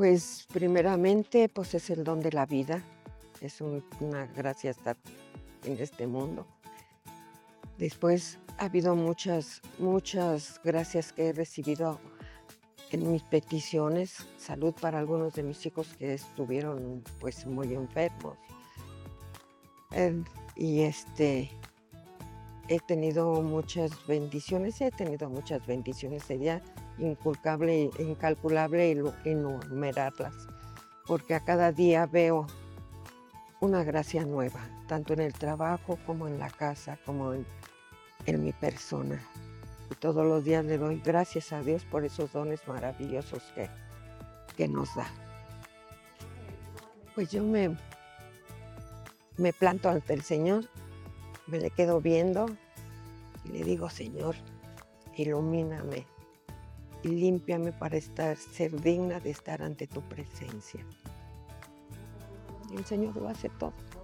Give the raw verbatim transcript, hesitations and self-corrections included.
Pues, primeramente, pues, es el don de la vida, es un una gracia estar en este mundo. Después, ha habido muchas muchas gracias que he recibido en mis peticiones, salud para algunos de mis hijos que estuvieron, pues, muy enfermos. Em, y, este, he tenido muchas bendiciones, he tenido muchas bendiciones, sería inculcable incalculable enu enumerarlas, porque a cada día veo una gracia nueva, tanto en el trabajo, como en la casa, como en en mi persona. Y todos los días le doy gracias a Dios por esos dones maravillosos que que nos da. Pues, yo me me planto ante el Señor, me le quedo viendo y le digo: "Señor, ilumíname y límpiame para estar ser digna de estar ante tu presencia". Y el Señor lo hace todo.